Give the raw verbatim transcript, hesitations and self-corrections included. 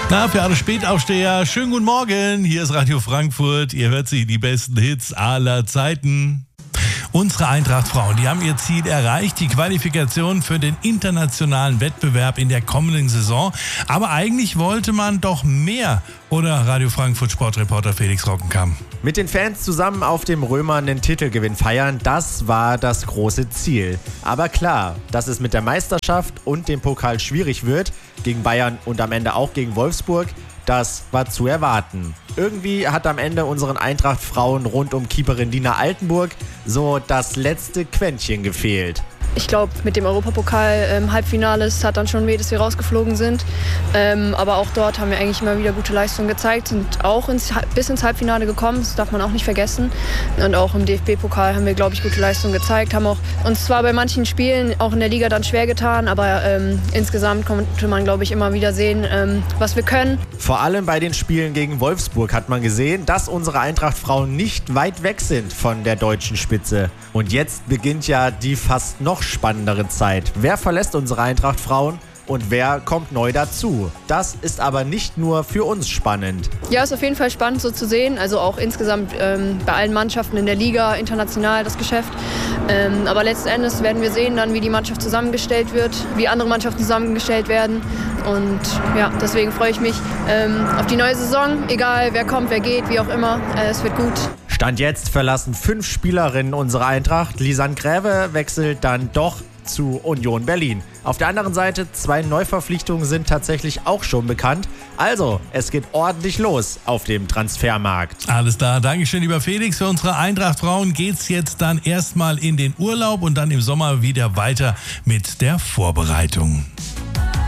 Na, für alle Spätaufsteher, schönen guten Morgen. Hier ist Radio Frankfurt. Ihr hört sich die besten Hits aller Zeiten. Unsere Eintracht-Frauen, die haben ihr Ziel erreicht, die Qualifikation für den internationalen Wettbewerb in der kommenden Saison. Aber eigentlich wollte man doch mehr, oder Radio Frankfurt Sportreporter Felix Rockenkamp? Mit den Fans zusammen auf dem Römer einen Titelgewinn feiern, das war das große Ziel. Aber klar, dass es mit der Meisterschaft und dem Pokal schwierig wird, gegen Bayern und am Ende auch gegen Wolfsburg, das war zu erwarten. Irgendwie hat am Ende unseren Eintracht-Frauen rund um Keeperin Lina Altenburg so das letzte Quäntchen gefehlt. Ich glaube, mit dem Europapokal-Halbfinale ähm, hat dann schon weh, dass wir rausgeflogen sind. Ähm, aber auch dort haben wir eigentlich immer wieder gute Leistungen gezeigt, sind auch ins, bis ins Halbfinale gekommen, das darf man auch nicht vergessen. Und auch im D F B-Pokal haben wir, glaube ich, gute Leistungen gezeigt, haben auch uns zwar bei manchen Spielen auch in der Liga dann schwer getan, aber ähm, insgesamt konnte man, glaube ich, immer wieder sehen, ähm, was wir können. Vor allem bei den Spielen gegen Wolfsburg hat man gesehen, dass unsere Eintracht-Frauen nicht weit weg sind von der deutschen Spitze. Und jetzt beginnt ja die fast noch spannendere Zeit. Wer verlässt unsere Eintracht-Frauen und wer kommt neu dazu? Das ist aber nicht nur für uns spannend. Ja, ist auf jeden Fall spannend so zu sehen. Also auch insgesamt ähm, bei allen Mannschaften in der Liga, international das Geschäft. Ähm, aber letzten Endes werden wir sehen dann, wie die Mannschaft zusammengestellt wird, wie andere Mannschaften zusammengestellt werden. Und ja, deswegen freue ich mich ähm, auf die neue Saison. Egal, wer kommt, wer geht, wie auch immer. Äh, es wird gut. Stand jetzt verlassen fünf Spielerinnen unsere Eintracht. Lisanne Gräve wechselt dann doch zu Union Berlin. Auf der anderen Seite, zwei Neuverpflichtungen sind tatsächlich auch schon bekannt. Also, es geht ordentlich los auf dem Transfermarkt. Alles klar, Dankeschön, lieber Felix. Für unsere Eintracht-Frauen geht's jetzt dann erstmal in den Urlaub und dann im Sommer wieder weiter mit der Vorbereitung.